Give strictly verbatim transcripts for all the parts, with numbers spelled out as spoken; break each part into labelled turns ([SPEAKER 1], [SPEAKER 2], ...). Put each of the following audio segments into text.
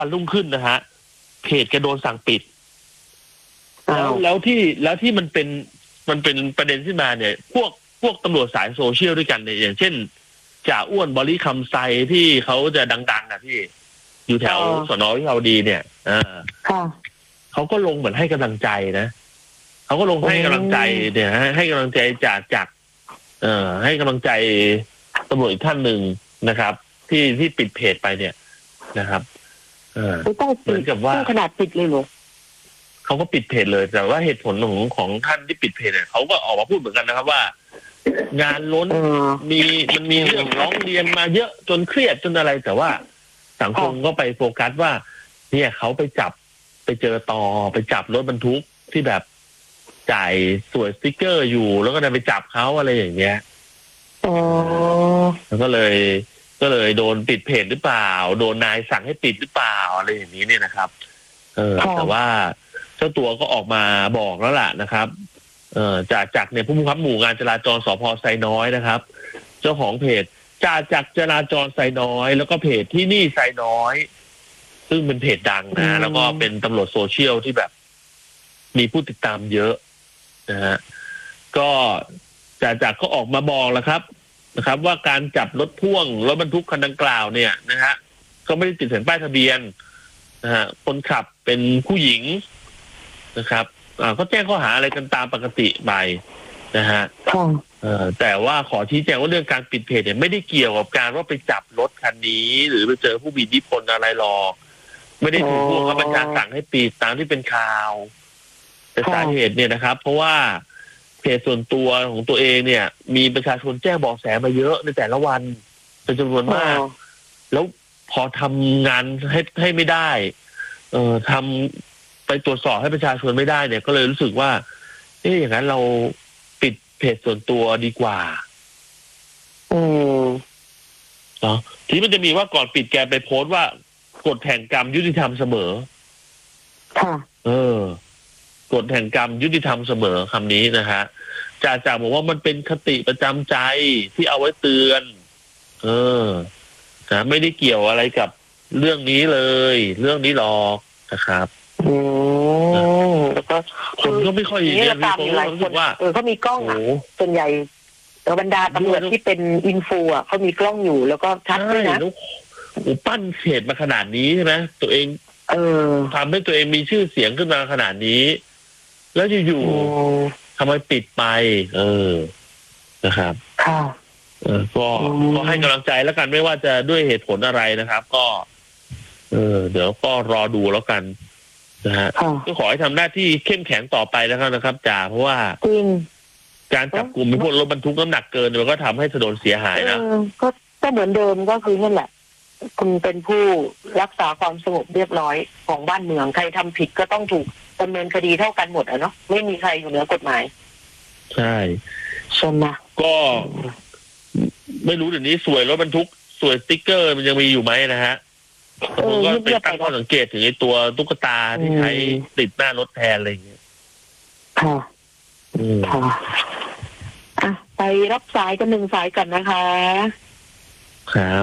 [SPEAKER 1] วันรุ่งขึ้นนะฮะเพจแกโดนสั่งปิดแล้ว
[SPEAKER 2] อ้าว
[SPEAKER 1] แล้วที่แล้วที่มันเป็นมันเป็นประเด็นขึ้นมาเนี่ย พวกพวกตำรวจสายโซเชียลด้วยกันเนี่ยอย่างเช่นจ่าอ้วนบริคำไซที่เขาจะดังๆนะพี่อยู่แถว
[SPEAKER 2] อ๋อ
[SPEAKER 1] สนวิภาวดีเนี่ยอ่า
[SPEAKER 2] ค่ะ
[SPEAKER 1] เขาก็ลงเหมือนให้กำลังใจนะเขาก็ลงให้กำลังใจเนี่ยให้ให้กำลังใจจากจาก เอ่อให้กำลังใจตำรวจอีกท่านหนึ่งนะครับ ที่ที่ปิดเพจไปเนี่ยนะครับ เออ
[SPEAKER 2] ไม่ต้อง
[SPEAKER 1] เหมื
[SPEAKER 2] ปิ
[SPEAKER 1] อ
[SPEAKER 2] ด
[SPEAKER 1] นกับว่า
[SPEAKER 2] ต้องขนาดปิดเลยเหรอ
[SPEAKER 1] เขาก็ปิดเพจเลย แต่ว่าเหตุผลของของท่านที่ปิดเพจเนี่ยเขาก็ออกมาพูดเหมือนกันนะครับว่า งานล้น
[SPEAKER 2] เออ
[SPEAKER 1] มีมันมีเรื่องร้องเรียนมาเยอะจนเครียดจนอะไร แต่ว่าสังคมก็ไปโฟกัสว่า เนี่ยเขาไปจับไปเจอต่อไปจับรถบรรทุกที่แบบจ่ายสวยสติ๊กเกอร์อยู่แล้วก็ได้ไปจับเขาอะไรอย่างเงี้ย
[SPEAKER 2] อ๋อ
[SPEAKER 1] แล้วก็เลย ก็เลยโดนปิดเพจหรือเปล่า โดนนายสั่งให้ปิดหรือเปล่าอะไรอย่างนี้เนี่ยนะครับ เออ
[SPEAKER 2] ค่ะ
[SPEAKER 1] แต่ว่าเจ้าตัวก็ออกมาบอกแล้วล่ะนะครับ เอ่อจากจากเนี่ยผู้บังคับหมู่งานจราจรสพไซน้อยนะครับ เจ้าของเพจจ่าจากจราจรไซน้อย แล้วก็เพจที่นี่ไซน้อย ซึ่งเป็นเพจดังนะแล้วก็เป็นตำรวจโซเชียลที่แบบ มีผู้ติดตามเยอะนะฮะก็จ่าจากก็ออกมาบอกแล้วครับนะครับ ว่าการจับรถพ่วงรถบรรทุกคันดังกล่าวเนี่ยนะฮะก็ไม่ได้ติดแผ่นป้ายทะเบียนนะฮะคนขับเป็นผู้หญิงนะครับอ่าก็แจ้งข้อหาอะไรกันตามปกติไปนะฮะ
[SPEAKER 2] ค่ะ
[SPEAKER 1] เอ่อแต่ว่าขอชี้แจงว่าเรื่องการปิดเพจเนี่ยไม่ได้เกี่ยวกับการว่าไปจับรถคันนี้ หรือไปเจอผู้มีอิทธิพลอะไรหรอกไม่ได้ถูกผู้บังคับบัญชาสั่งให้ปิดตามที่เป็นข่าว แต่สาเหตุเนี่ยนะครับ เพราะว่าเพจส่วนตัวของตัวเองเนี่ย มีประชาชนแจ้งเบาะแสมาเยอะในแต่ละวันเป็นจำนวนมาก
[SPEAKER 2] อ๋อ
[SPEAKER 1] แล้วพอทำงานให้ให้ไม่ได้ เอ่อทำไปตรวจสอบให้ประชาชนไม่ได้เนี่ย ก็เลยรู้สึกว่าเอ๊ะอย่างนั้นเราปิดเพจส่วนตัวดีกว่า
[SPEAKER 2] อืม
[SPEAKER 1] เนาะทีนี้มันจะมีว่าก่อนปิดแกไปโพสต์ว่ากฎแห่งกรรมยุติธรรมเสมอ
[SPEAKER 2] ค่ะ
[SPEAKER 1] เออกฎแห่งกรรมยุติธรรมเสมอคำนี้นะฮะจ่าจ่าบอกว่ามันเป็นคติประจำใจที่เอาไว้เตือน เออนะไม่ได้เกี่ยวอะไรกับเรื่องนี้เลย เรื่องนี้หรอกนะครับ
[SPEAKER 2] อืมแล้วก็
[SPEAKER 1] คนก็ไม่ค่อย
[SPEAKER 2] นี่
[SPEAKER 1] เนี่ย
[SPEAKER 2] เราตาม
[SPEAKER 1] มี
[SPEAKER 2] อยู่หลาย
[SPEAKER 1] คนรู้
[SPEAKER 2] ค
[SPEAKER 1] สึ
[SPEAKER 2] น
[SPEAKER 1] กว่า
[SPEAKER 2] เออเขามีกล้อง
[SPEAKER 1] โอ้
[SPEAKER 2] อ่ะ
[SPEAKER 1] โห
[SPEAKER 2] ส่วนใหญ่บรรดาตำรวจที่เป็นอินฟูอ่ะเขามีกล้องอยู่แล้วก็ชัดด้วย
[SPEAKER 1] ใช่
[SPEAKER 2] นะ
[SPEAKER 1] แล้วโอ้ปั้นเพจมาขนาดนี้ใช่ไหมตัวเอง
[SPEAKER 2] เออ
[SPEAKER 1] ทำให้ตัวเองมีชื่อเสียงขึ้นมาขนาดนี้ แล้วอยู่
[SPEAKER 2] โอ้
[SPEAKER 1] ๆทำไมปิดไป เออนะครับ
[SPEAKER 2] ค่ะ
[SPEAKER 1] เออก็
[SPEAKER 2] อืม
[SPEAKER 1] ก็ให้กำลังใจแล้วกันไม่ว่าจะด้วยเหตุผลอะไรนะครับ ก็ เออ เดี๋ยวก็รอดูแล้วกันนะฮะ
[SPEAKER 2] ค่ะ
[SPEAKER 1] ก็ขอให้ทำหน้าที่เข้มแข็งต่อไปแล้วกันนะครับจ่าเพราะว่า
[SPEAKER 2] จริง
[SPEAKER 1] การจับกลุ่มพวกรถบรรทุกน้ำหนักเกินมันก็ทำให้ถนนเสียหายนะ
[SPEAKER 2] เออก็ก็เหมือนเดิมก็คือนั่นแหละ คุณเป็นผู้รักษาความสงบเรียบร้อยของบ้านเมืองใครทำผิดก็ต้องถูกดำเนินคดีเท่ากันหมดอะเนาะไม่มีใครอยู่เหนือกฎหมาย
[SPEAKER 1] ใช่
[SPEAKER 2] ใช่ไหม
[SPEAKER 1] ก็ไม่รู้เดี๋ยวนี้สวยรถบรรทุกสวยสติ๊กเกอร์มันยังมีอยู่ไหมนะฮะ
[SPEAKER 2] เอ
[SPEAKER 1] ผม
[SPEAKER 2] อ
[SPEAKER 1] ก็ไป
[SPEAKER 2] เงียบๆไป
[SPEAKER 1] ตั้งข้อ
[SPEAKER 2] เนาะ
[SPEAKER 1] สังเกตถึงไอ้ตัวตุ๊กตาที่
[SPEAKER 2] อืม
[SPEAKER 1] ใช้ติดหน้ารถแทนอะไรอย่างเงี้ย
[SPEAKER 2] ค่ะ
[SPEAKER 1] อืม
[SPEAKER 2] ค่ะอ่ะไปรับสายกันหนึ่งสายกันนะคะ
[SPEAKER 1] ครับ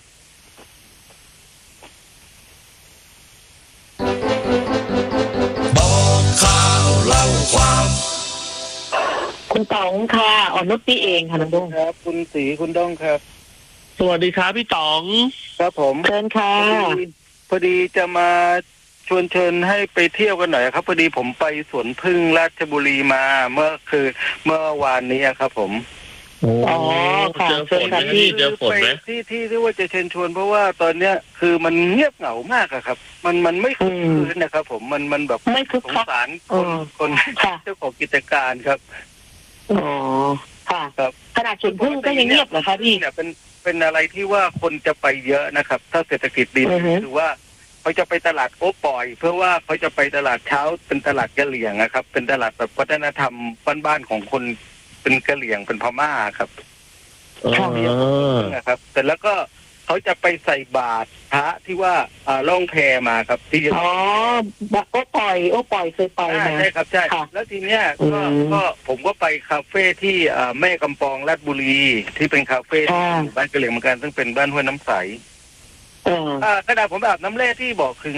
[SPEAKER 3] บอกข่าวเล่าความ
[SPEAKER 2] คุณต๋องค่ะอ่อนนุชพี่เองค่ะน้องดุ้ง
[SPEAKER 4] ครับคุณศรีคุณด้งครับ
[SPEAKER 1] สวัสดีครับพี่ต๋อง
[SPEAKER 4] ครับผม
[SPEAKER 2] เชิญค่ะ
[SPEAKER 4] พอดีพอดีจะมาชวนเชิญให้ไปเที่ยวกันหน่อยครับพอดีผมไปสวนพึ่งราชบุรีมาเมื่อคือเมื่อวานนี้ครับผม
[SPEAKER 2] อ๋อค่ะ
[SPEAKER 1] เจอฝนไหม
[SPEAKER 2] เชิญค่ะพี่
[SPEAKER 1] พี่เจอฝนไหม
[SPEAKER 4] ไปที่ที่ที่ว่าจะเชิญชวนเพราะว่าตอนเนี้ยคือมันเงียบเหงามากอะครับ มันมันไม่คึกคืนนะครับ ผมมันมันแบบ
[SPEAKER 2] ไม่คึก
[SPEAKER 4] สง
[SPEAKER 2] คัก
[SPEAKER 4] สารคน
[SPEAKER 2] เออ
[SPEAKER 4] คน
[SPEAKER 2] ค่ะ
[SPEAKER 4] เจ้าของกิจการครับ
[SPEAKER 2] อ๋อค่ะ
[SPEAKER 4] ครับ
[SPEAKER 2] ขนาดสวนพึ่งก็ยังเงียบเหรอคะพี่
[SPEAKER 4] เนี่ยเป็นเป็นอะไรที่ว่าคนจะไปเยอะนะครับ ถ้าเศรษฐกิจดี
[SPEAKER 2] อือฮึ
[SPEAKER 4] คือว่าเขาจะไปตลาดโอปอย เพื่อว่าเขาจะไปตลาดเช้าเป็นตลาดกะเหรี่ยงนะครับ เป็นตลาดแบบวัฒนธรรมบ้านๆของคนเป็นกะเหรี่ยงเป็นพม่าครับ
[SPEAKER 1] อ๋อ
[SPEAKER 4] นะครับแต่แล้วก็เขาจะไปใส่บาตรพระที่ว่าอ่าล่องแพมาครับที่จะ
[SPEAKER 2] อ๋อบักโอ้ปล่อยโอ้ปล่อยเคยไป
[SPEAKER 4] อ่า
[SPEAKER 2] นะ
[SPEAKER 4] ใช่ครับใช่
[SPEAKER 2] ค่ะ
[SPEAKER 4] แล้วทีเนี้ยก็
[SPEAKER 2] อืม
[SPEAKER 4] ก็ผมก็ไปคาเฟ่ที่อ่าแม่กำปองราชบุรีที่เป็นคาเฟ่
[SPEAKER 2] ค่ะ
[SPEAKER 4] ที่บ้านกะเหรี่ยงเหมือนกันซึ่งเป็นบ้านห้วยน้ำใส
[SPEAKER 2] เออ
[SPEAKER 4] อ่ากระดาษผมอาบน้ำแร่ที่บอกคือ